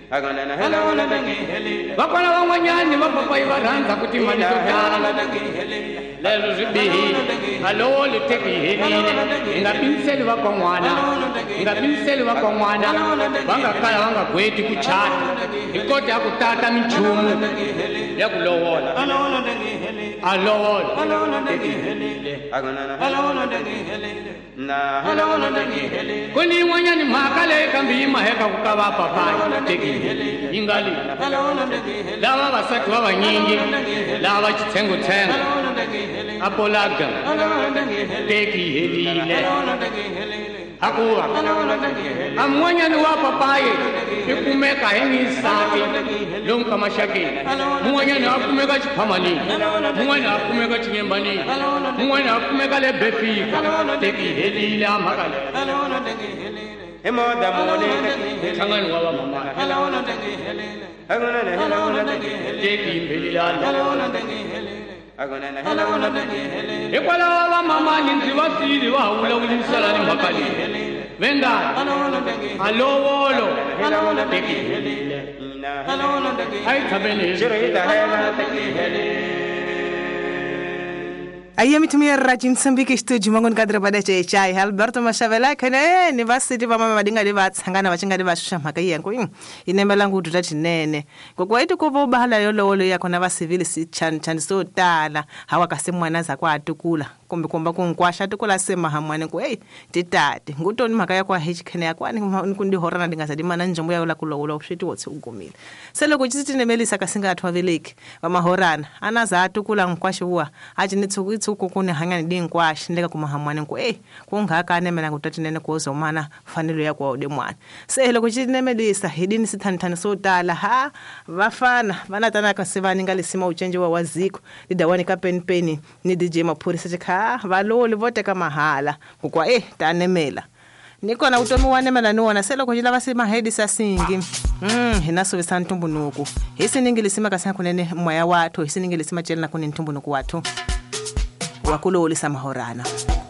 vakona van'wanyani va papai va rhandza ku timali to tala lero swi bihile alowolo teki yi helile hi nga pimiseli vakon'wana va nga kala va nga gweti ku chata hi kota ya ku tata minchumu ya ku lowola alowolo teki yi helile ku ni yin'wanyani mhaka leyi kambe yi maheka ku ka va papai teki yi nga leyi lava vasati va vanyingi lava chitshengutshenge apolaga teki yi helile hakuva am'wanyani wa papayi i kumeka hi n'wisati lomu ka maxakeni mun'wanyani a kumeka xiphamanini mun'wana a kumeka xinyembanini mun'wana a kumeka le befika teki yi helile a mhaka leyi nhlangano wa vamamani teki yi mbelelana hikwalaho vamamani ndzi va file va ha vulavulisana ni mhaka leyi vengani alowolo teki yi helile a yi tshameni Aí me tomei rajin Msambiki studio mangon kadra pada chai Alberto Mashavela kene ni vasiti vama madinga de vatsangana vachinga de vashusha mhaka yangu inemela ngudu tati nene kokwa itu kuva ubahala yolowolo yakho na vasivili si chan so tala hawakasemwana zakwa atukula kumbe komba kunkwasha tukula sema hamwane ku titate ngutoni mhaka yakwa hkene yakwa nikundi horana ndingazadi mana njombo yayo la kulowolo uswiti wotse ugomile selo kuchiti nemelisa kasinga atwa veleki vama horana anaza atukula nkwasha huwa ajinitsuku kukune hangani dinkwashi ndeka kumahamwane ku kungaka anemela ngutati nene kuoza umana fanilo yakwa ode mwana selo kuchiti nemelisa hidini sithanithani so tala vafana vanatana kasivani ngalisima uchenje wa waziko lidawani ka penpeni ni DJ Maphorisa chika valoli vote ka mahala kukwa tanemela nikona utomi wanemela niwona selo kujila vasi mahedi sasingi hinasovisa ntumbunuku hisi ningilisima kasina kunene mwaya watu hisi ningilisima chelina kuni ntumbunuku watu wakulolisa mahorana